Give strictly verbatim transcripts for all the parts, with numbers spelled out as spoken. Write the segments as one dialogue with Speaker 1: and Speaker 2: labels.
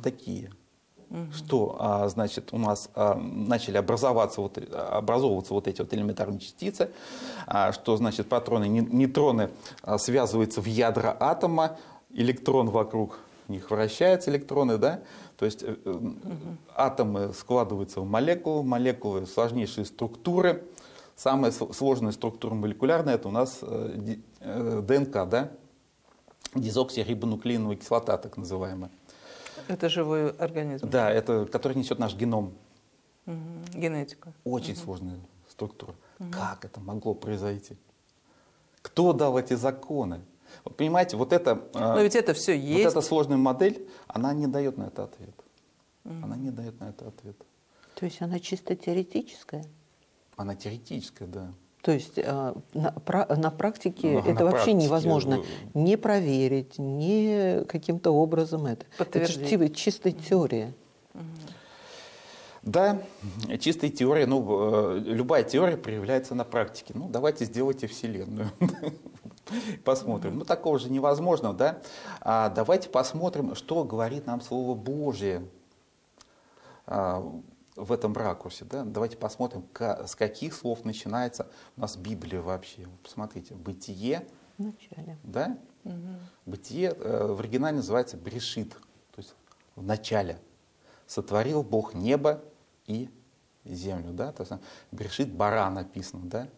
Speaker 1: такие, угу. что, а, значит, у нас а, начали образоваться вот, образовываться вот эти вот элементарные частицы, а, что, значит, протоны, нейтроны а, связываются в ядра атома, электрон вокруг них вращается, электроны, да, то есть э, угу. атомы складываются в молекулы, молекулы в сложнейшие структуры. Самая сложная структура молекулярная — это у нас э, э, ДНК, да, дезоксирибонуклеиновая кислота, так называемая.
Speaker 2: Это живой организм?
Speaker 1: Да, это, который несет наш геном.
Speaker 2: Угу. Генетика.
Speaker 1: Очень
Speaker 2: угу.
Speaker 1: сложная структура.
Speaker 2: Угу.
Speaker 1: Как это могло произойти? Кто дал эти законы? Вот понимаете, вот это,
Speaker 2: Но ведь это все есть.
Speaker 1: Вот эта сложная модель, она не дает на это ответ. Угу. Она не дает на это ответ.
Speaker 3: То есть она чисто теоретическая?
Speaker 1: Она теоретическая, да.
Speaker 3: То есть э, на, про, на практике
Speaker 1: Ну,
Speaker 3: это
Speaker 1: на
Speaker 3: вообще
Speaker 1: практике
Speaker 3: невозможно не проверить, не каким-то образом это. Это же чистая теория.
Speaker 2: Угу.
Speaker 1: Да, чистая теория, ну, любая теория проявляется на практике. Ну, давайте сделайте Вселенную. Посмотрим. Ну, такого же невозможно, да? А давайте посмотрим, что говорит нам Слово Божие а, в этом ракурсе, да? Давайте посмотрим, с каких слов начинается у нас Библия вообще. Посмотрите, Бытие.
Speaker 3: В начале.
Speaker 1: Да?
Speaker 2: Угу.
Speaker 1: Бытие э, в оригинале называется Брешит, то есть в начале. Сотворил Бог небо и землю, да? То есть Брешит бара написано, да?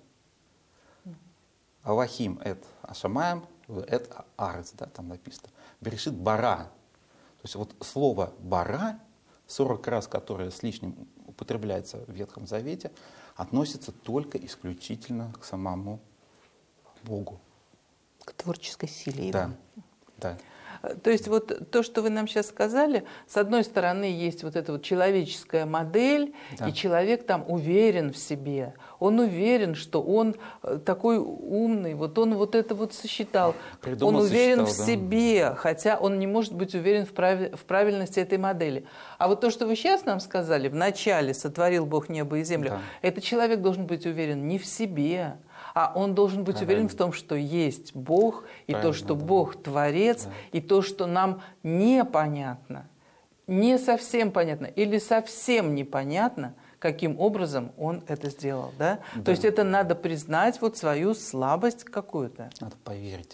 Speaker 1: Алахим эт ашамаем, эт арец, да, там написано. Брешит бара. То есть вот слово бара, сорок раз, которое с лишним употребляется в Ветхом Завете, относится только исключительно к самому Богу.
Speaker 3: К творческой силе его.
Speaker 1: Да, да.
Speaker 2: То есть вот то, что вы нам сейчас сказали, с одной стороны есть вот эта вот человеческая модель, да. и человек там уверен в себе, он уверен, что он такой умный, вот он вот это вот сосчитал, Придумал, он уверен сосчитал, в да. себе, хотя он не может быть уверен в, прав... в правильности этой модели. А вот то, что вы сейчас нам сказали, вначале сотворил Бог небо и землю, да. этот человек должен быть уверен не в себе, а он должен быть Правильно. уверен в том, что есть Бог, и Правильно, то, что да. Бог Творец, да. и то, что нам непонятно, не совсем понятно или совсем непонятно, каким образом Он это сделал. Да? Да. То есть это надо признать вот свою слабость какую-то.
Speaker 1: Надо поверить.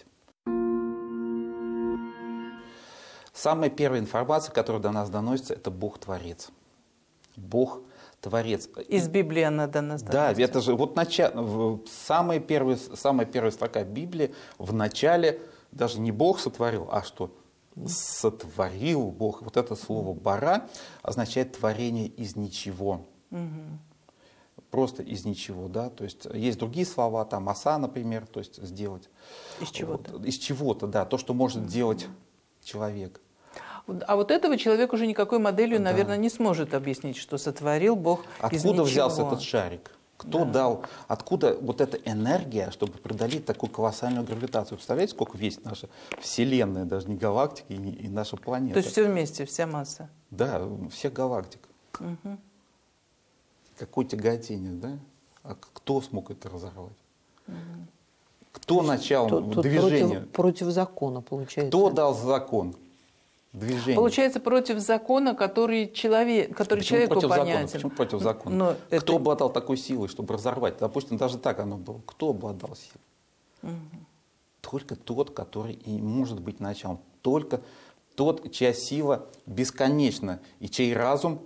Speaker 1: Самая первая информация, которая до нас доносится, это Бог Творец. Бог Творец.
Speaker 2: Из Библии она до нас
Speaker 1: Да, доносится. Это же вот начало, самая первая, самая первая строка Библии в начале даже не Бог сотворил, а что? Сотворил Бог. Вот это слово «бара» означает творение из ничего. Угу. Просто из ничего, да. То есть есть другие слова, там «оса», например, то есть сделать.
Speaker 2: Из чего-то.
Speaker 1: Вот, из чего-то, да. То, что может угу. делать человек.
Speaker 2: А вот этого человек уже никакой моделью, да. наверное, не сможет объяснить, что сотворил Бог
Speaker 1: откуда
Speaker 2: из ничего.
Speaker 1: Откуда взялся этот шарик? Кто да. дал? Откуда вот эта энергия, чтобы преодолеть такую колоссальную гравитацию? Представляете, сколько весит наша Вселенная, даже не галактика и, не, и наша планета?
Speaker 2: То есть все вместе, вся масса?
Speaker 1: Да, всех галактик. Угу. Какое тяготение, да? А кто смог это разорвать? Угу. Кто начал
Speaker 3: тут,
Speaker 1: движение?
Speaker 3: Против, против закона, получается.
Speaker 1: Кто дал закон? Движение.
Speaker 2: Получается, против закона, который, человек, который
Speaker 1: Почему
Speaker 2: человеку
Speaker 1: против
Speaker 2: понятен.
Speaker 1: Закона? Почему против закона?
Speaker 2: Но
Speaker 1: Кто
Speaker 2: это...
Speaker 1: обладал такой силой, чтобы разорвать? Допустим, даже так оно было. Кто обладал силой? Угу. Только тот, который и может быть началом. Только тот, чья сила бесконечна и чей разум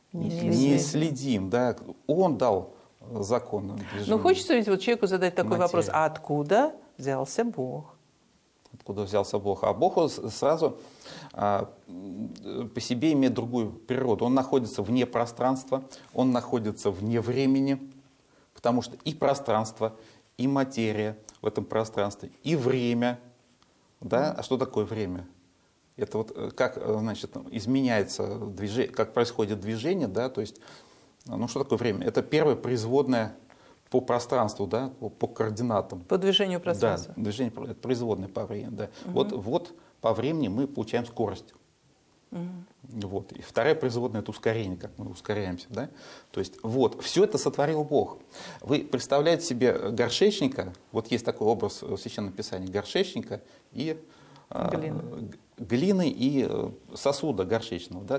Speaker 1: неисследим. Да? Он дал закон.
Speaker 2: Ну, хочется ведь вот человеку задать такой Материя. вопрос. А откуда взялся Бог?
Speaker 1: Откуда взялся Бог? А Бог сразу а, по себе имеет другую природу. Он находится вне пространства, он находится вне времени, потому что и пространство, и материя в этом пространстве, и время. Да? А что такое время? Это вот как, значит, изменяется движение, как происходит движение, да? То есть, ну что такое время? Это первое производное по пространству, да, по, по координатам.
Speaker 2: По движению пространства.
Speaker 1: Да, движение это производное по времени. Да. Угу. Вот, вот по времени мы получаем скорость. Угу. Вот. И вторая производная — это ускорение, как мы ускоряемся. Да? То есть вот, все это сотворил Бог. Вы представляете себе горшечника, вот есть такой образ в Священном Писании, горшечника и
Speaker 2: глины,
Speaker 1: глины и сосуда горшечного. Да?